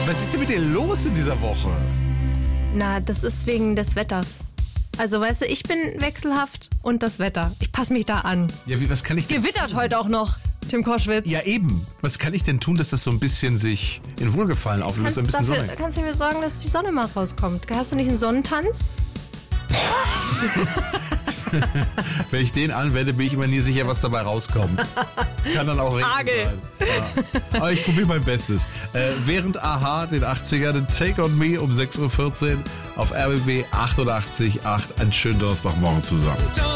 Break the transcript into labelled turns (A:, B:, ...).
A: Was ist denn mit dir los in dieser Woche?
B: Na, das ist wegen des Wetters. Also, weißt du, ich bin wechselhaft und das Wetter. Ich passe mich da an.
A: Ja, was kann ich denn...
B: Gewittert heute auch noch, Tim Koschwitz.
A: Ja, eben. Was kann ich denn tun, dass das so ein bisschen sich in Wohlgefallen auflöst? Ein bisschen Sonne.
B: Kannst du dafür sorgen, dass die Sonne mal rauskommt? Hast du nicht einen Sonnentanz?
A: Wenn ich den anwende, bin ich immer nie sicher, was dabei rauskommt. Kann dann auch Regen
B: Hagel.
A: sein. Ja. Aber ich probiere mein Bestes. Während AHA den 80er, den Take on Me um 6.14 Uhr auf RBB 88.8. Einen schönen Donnerstagmorgen zusammen.